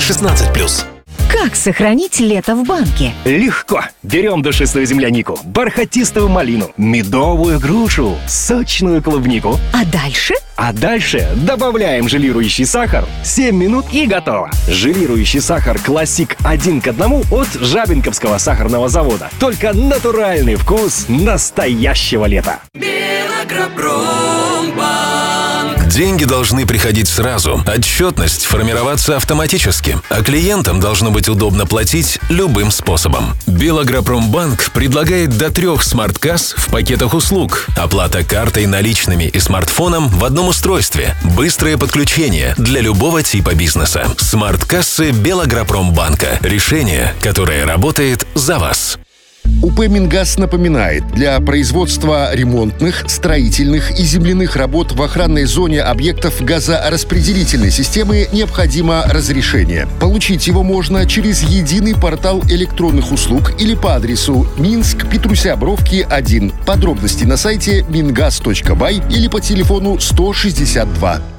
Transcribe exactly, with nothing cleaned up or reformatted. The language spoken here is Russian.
шестнадцать плюс. Как сохранить лето в банке? Легко. Берем душистую землянику, бархатистую малину, медовую грушу, сочную клубнику. А дальше? А дальше добавляем желирующий сахар, семь минут и готово. Желирующий сахар «Классик» один к одному от Жабинковского сахарного завода. Только натуральный вкус настоящего лета. Деньги должны приходить сразу, отчетность формироваться автоматически, а клиентам должно быть удобно платить любым способом. Белагропромбанк предлагает до трех смарт-касс в пакетах услуг, оплата картой, наличными и смартфоном в одном устройстве, быстрое подключение для любого типа бизнеса. Смарт-кассы Белагропромбанка. Решение, которое работает за вас. УП «Мингаз» напоминает, для производства ремонтных, строительных и земляных работ в охранной зоне объектов газораспределительной системы необходимо разрешение. Получить его можно через единый портал электронных услуг или по адресу Минск, Петруся Бровки, один. Подробности на сайте мингаз точка бай или по телефону сто шестьдесят два.